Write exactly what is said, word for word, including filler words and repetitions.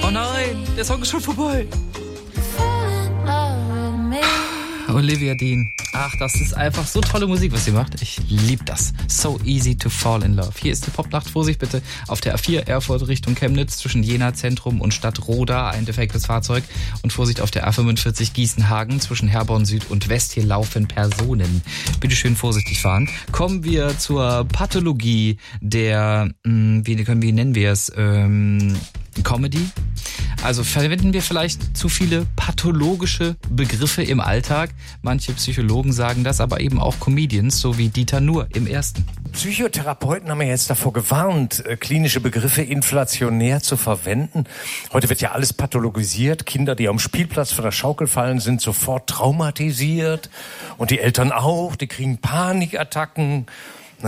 Oh nein, der Song ist schon vorbei. Olivia Dean. Ach, das ist einfach so tolle Musik, was sie macht. Ich liebe das. So easy to fall in love. Hier ist die Popnacht. Vorsicht bitte auf der A vier Erfurt Richtung Chemnitz zwischen Jena Zentrum und Stadt Roda. Ein defektes Fahrzeug. Und Vorsicht auf der A fünfundvierzig Gießenhagen zwischen Herborn Süd und West. Hier laufen Personen. Bitte schön vorsichtig fahren. Kommen wir zur Pathologie der, mh, wie können, wie nennen wir es, ähm, Comedy. Also verwenden wir vielleicht zu viele pathologische Begriffe im Alltag. Manche Psychologen sagen das, aber eben auch Comedians, so wie Dieter Nuhr im Ersten. Psychotherapeuten haben ja jetzt davor gewarnt, klinische Begriffe inflationär zu verwenden. Heute wird ja alles pathologisiert. Kinder, die am Spielplatz von der Schaukel fallen, sind sofort traumatisiert. Und die Eltern auch, die kriegen Panikattacken.